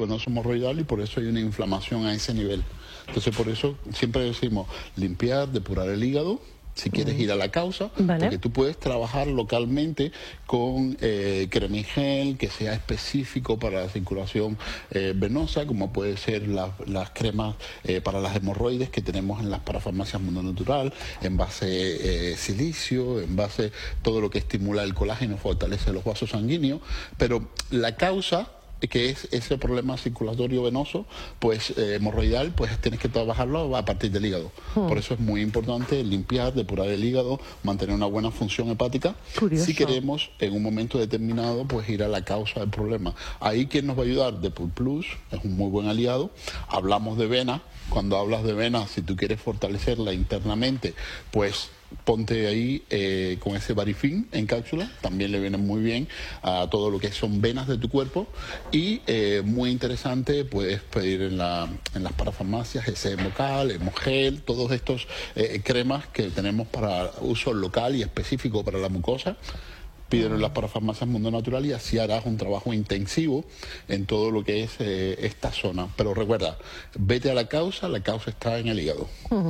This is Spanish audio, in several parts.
venoso hemorroidal y por eso hay una inflamación a ese nivel. Entonces, por eso siempre decimos limpiar, depurar el hígado, si quieres ir a la causa, porque tú puedes trabajar localmente con cremigel que sea específico para la circulación venosa, como puede ser las cremas para las hemorroides que tenemos en las parafarmacias Mundo Natural, en base silicio, en base todo lo que estimula el colágeno, fortalece los vasos sanguíneos, pero la causa, que es ese problema circulatorio venoso, pues hemorroidal, pues tienes que trabajarlo a partir del hígado. Por eso es muy importante limpiar, depurar el hígado, mantener una buena función hepática. Curioso. Si queremos en un momento determinado pues ir a la causa del problema. Ahí, ¿quién nos va a ayudar? Depur Plus es un muy buen aliado. Hablamos de vena. Cuando hablas de vena, si tú quieres fortalecerla internamente, pues ponte ahí con ese Varifin en cápsula, también le viene muy bien a todo lo que son venas de tu cuerpo. Y muy interesante, puedes pedir en las parafarmacias ese Hemocal, Hemogel, todos estos cremas que tenemos para uso local y específico para la mucosa. Pídelo en las parafarmacias Mundo Natural y así harás un trabajo intensivo en todo lo que es esta zona. Pero recuerda, vete a la causa está en el hígado.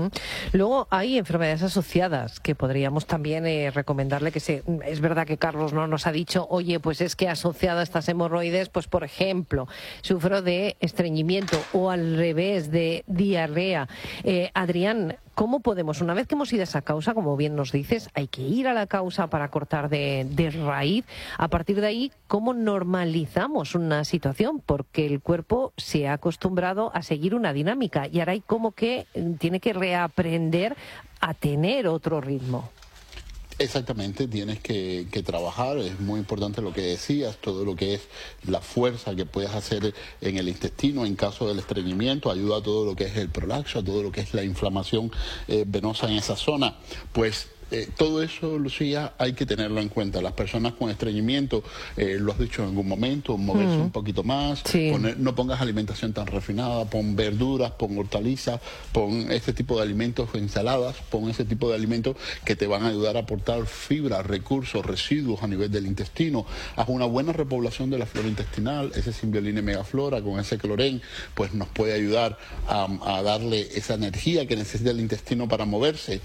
Luego hay enfermedades asociadas que podríamos también recomendarle es verdad que Carlos no nos ha dicho, oye, pues es que asociada a estas hemorroides, pues por ejemplo, sufro de estreñimiento o al revés, de diarrea. Adrián, ¿cómo podemos, una vez que hemos ido a esa causa, como bien nos dices, hay que ir a la causa para cortar de raíz? A partir de ahí, ¿cómo normalizamos una situación? Porque el cuerpo se ha acostumbrado a seguir una dinámica y ahora hay como que tiene que reaprender a tener otro ritmo. Exactamente, tienes que trabajar, es muy importante lo que decías, todo lo que es la fuerza que puedes hacer en el intestino en caso del estreñimiento, ayuda a todo lo que es el prolaxo, a todo lo que es la inflamación venosa en esa zona. Pues todo eso, Lucía, hay que tenerlo en cuenta. Las personas con estreñimiento, lo has dicho en algún momento, moverse un poquito más, no pongas alimentación tan refinada, pon verduras, pon hortalizas, pon este tipo de alimentos, ensaladas, pon ese tipo de alimentos que te van a ayudar a aportar fibra, recursos, residuos a nivel del intestino. Haz una buena repoblación de la flora intestinal, ese Symbioline Megaflora con ese clorén, pues nos puede ayudar a darle esa energía que necesita el intestino para moverse.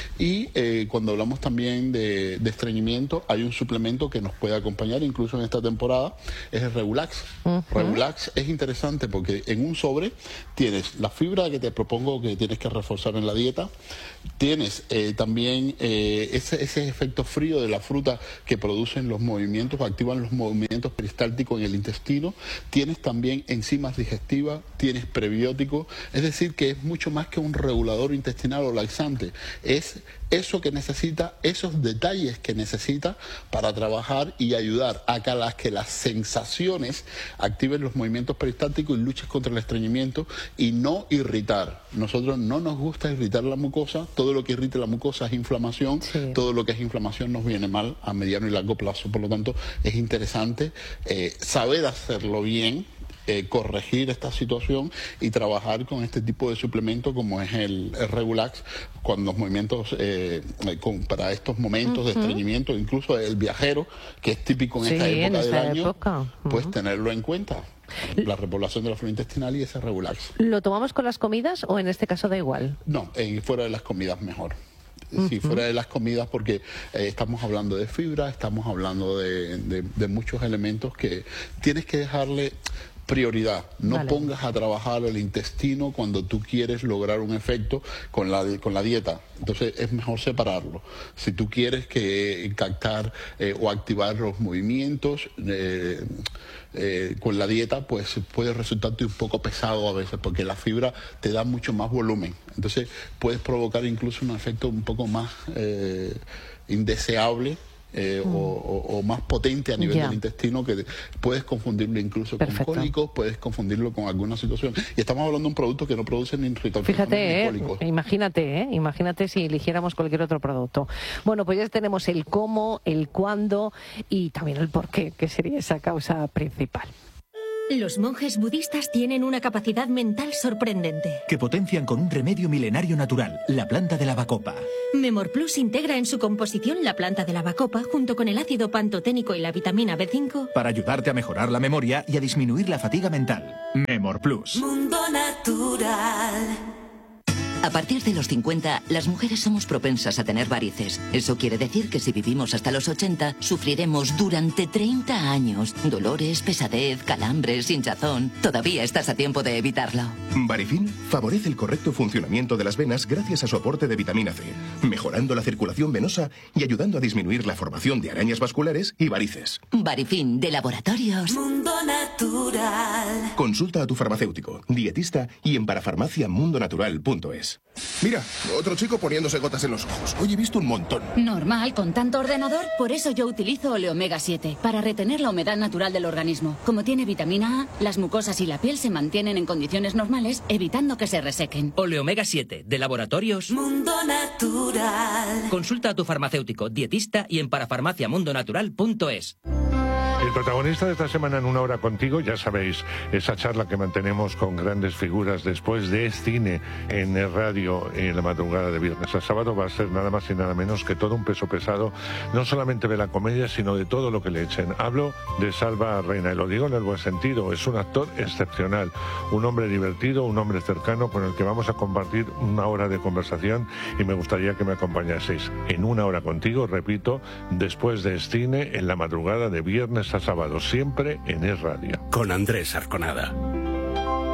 Y cuando hablamos también de estreñimiento, hay un suplemento que nos puede acompañar incluso en esta temporada, es el Regulax. Regulax es interesante porque en un sobre tienes la fibra que te propongo que tienes que reforzar en la dieta, tienes también ese efecto frío de la fruta que producen los movimientos, activan los movimientos peristálticos en el intestino, tienes también enzimas digestivas, tienes prebióticos, es decir que es mucho más que un regulador intestinal o laxante, es eso que necesita, esos detalles que necesita para trabajar y ayudar a que las sensaciones activen los movimientos peristálticos y luches contra el estreñimiento y no irritar. Nosotros no nos gusta irritar la mucosa, todo lo que irrite la mucosa es inflamación, todo lo que es inflamación nos viene mal a mediano y largo plazo, por lo tanto es interesante saber hacerlo bien, corregir esta situación y trabajar con este tipo de suplemento como es el Regulax cuando los movimientos para estos momentos de estreñimiento, incluso el viajero que es típico en esta época del año, pues tenerlo en cuenta, la repoblación de la flora intestinal y ese Regulax. ¿Lo tomamos con las comidas o en este caso da igual? No, fuera de las comidas mejor. Sí, fuera de las comidas porque estamos hablando de fibra, estamos hablando de muchos elementos que tienes que dejarle prioridad. No pongas a trabajar el intestino cuando tú quieres lograr un efecto con la dieta. Entonces es mejor separarlo. Si tú quieres captar o activar los movimientos con la dieta, pues puede resultarte un poco pesado a veces porque la fibra te da mucho más volumen. Entonces puedes provocar incluso un efecto un poco más indeseable. O más potente a nivel del intestino, que puedes confundirlo incluso con cólicos, puedes confundirlo con alguna situación. Y estamos hablando de un producto que no produce ni irritación ni cólicos. Imagínate si eligiéramos cualquier otro producto. Bueno, pues ya tenemos el cómo, el cuándo y también el por qué, que sería esa causa principal. Los monjes budistas tienen una capacidad mental sorprendente. Que potencian con un remedio milenario natural, la planta de la bacopa. Memor Plus integra en su composición la planta de la bacopa junto con el ácido pantoténico y la vitamina B5 para ayudarte a mejorar la memoria y a disminuir la fatiga mental. Memor Plus. Mundo Natural. A partir de los 50, las mujeres somos propensas a tener varices. Eso quiere decir que si vivimos hasta los 80, sufriremos durante 30 años dolores, pesadez, calambres, hinchazón. Todavía estás a tiempo de evitarlo. Varifin favorece el correcto funcionamiento de las venas gracias a su aporte de vitamina C, mejorando la circulación venosa y ayudando a disminuir la formación de arañas vasculares y varices. Varifin, de Laboratorios Mundo Natural. Consulta a tu farmacéutico, dietista y en parafarmaciamundonatural.es. Mira, otro chico poniéndose gotas en los ojos. Hoy he visto un montón. Normal, con tanto ordenador. Por eso yo utilizo Oleomega 7, para retener la humedad natural del organismo. Como tiene vitamina A, las mucosas y la piel se mantienen en condiciones normales, evitando que se resequen. Oleomega 7, de Laboratorios Mundo Natural. Consulta a tu farmacéutico, dietista y en parafarmaciamundonatural.es. El protagonista de esta semana en Una Hora Contigo, ya sabéis, esa charla que mantenemos con grandes figuras después de cine en el radio en la madrugada de viernes a sábado, va a ser nada más y nada menos que todo un peso pesado, no solamente de la comedia, sino de todo lo que le echen. Hablo de Salva Reina, y lo digo en el buen sentido, es un actor excepcional, un hombre divertido, un hombre cercano con el que vamos a compartir una hora de conversación y me gustaría que me acompañaseis en Una Hora Contigo, repito, después de cine en la madrugada de viernes a sábado, siempre en Es Radio. Con Andrés Arconada.